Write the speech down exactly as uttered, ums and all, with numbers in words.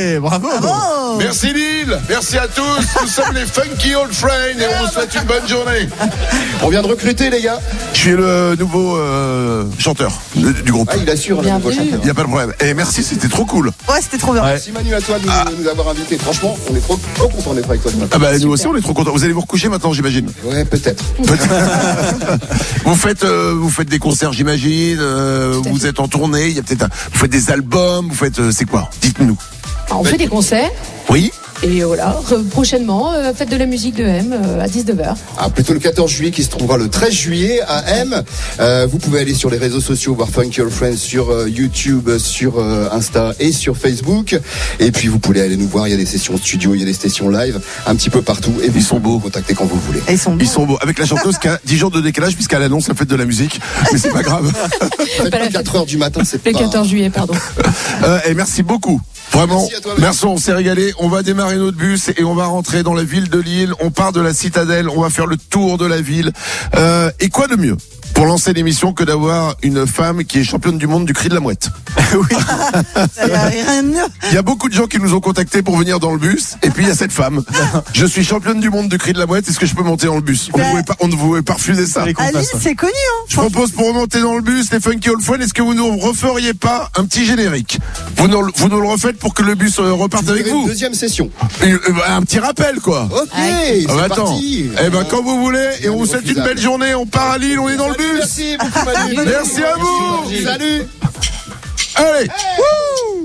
Allez, bravo. bravo. Merci Lille, merci à tous. Nous sommes les Funky Old Friends et on vous souhaite une bonne journée. On vient de recruter, les gars. Je suis le nouveau euh, chanteur de- du groupe. Ah, il assure, le nouveau Bienvenue. chanteur. Il n'y a pas de problème. Et merci, c'était trop cool. Ouais, c'était trop bien. Ouais. Merci Manu à toi de nous, nous avoir invités. Franchement, on est trop, trop contents d'être avec toi ce matin. Ah bah nous aussi on est trop contents. Vous allez vous recoucher maintenant, j'imagine. Ouais, peut-être. Vous faites, euh, vous faites des concerts, j'imagine. euh, Tout à vous fait. êtes en tournée. Il y a peut-être, un- vous faites des albums. Vous faites, euh, c'est quoi? Dites-nous. On fait des concerts. Oui. Et voilà, re- prochainement, euh, fête de la musique de M euh, à dix-neuf heures. Ah, plutôt le quatorze juillet qui se trouvera le treize juillet à M. Euh, vous pouvez aller sur les réseaux sociaux, voir Funky Old Friends sur euh, YouTube, sur euh, Insta et sur Facebook. Et puis vous pouvez aller nous voir, il y a des sessions studio, il y a des sessions live, un petit peu partout. Et vous Ils sont beaux. contactez quand vous voulez. Et ils sont Ils bons. sont beaux. Avec la chanteuse qui a dix jours de décalage puisqu'elle annonce la fête de la musique. Mais c'est pas grave. Faites Pas la pas quatre heures du matin, c'est Le pas... quatorze juillet, pardon. Euh, et merci beaucoup. Vraiment, Merci à toi, merci, on s'est régalé. On va démarrer notre bus et on va rentrer dans la ville de Lille. On part de la citadelle, on va faire le tour de la ville. Euh, et quoi de mieux pour lancer l'émission que d'avoir une femme qui est championne du monde du cri de la mouette? Oui. Il y a rien de mieux. Il y a beaucoup de gens qui nous ont contactés pour venir dans le bus, et puis il y a cette femme. Je suis championne du monde du cri de la mouette, est-ce que je peux monter dans le bus? On ne Ben- pouvait pas, on ne pouvait pas refuser ça. Allez, qu'on À fasse Lille, ça. c'est connu, hein. Je propose pour remonter dans le bus, les Funky Old Friends, est-ce que vous nous referiez pas un petit générique? Vous nous, vous nous le refaites pour que le bus euh, reparte avec Une vous? deuxième session. Et, euh, bah, un petit rappel, quoi. Ok, Aïe. c'est Ah bah attends. parti. Eh ben quand vous voulez, et on vous souhaite une Irrefusable. belle journée. On part à Lille, on est dans le Salut, bus. Merci beaucoup Manu. Merci à vous. Salut. Allez. Wouh